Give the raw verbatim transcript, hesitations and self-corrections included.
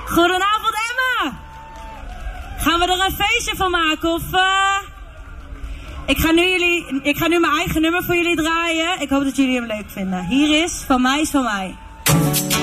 Goedenavond, Emma! Gaan we er een feestje van maken of... Uh... Ik ga, nu jullie, ik ga nu mijn eigen nummer voor jullie draaien. Ik hoop dat jullie hem leuk vinden. Hier is Van Mij is Van Mij.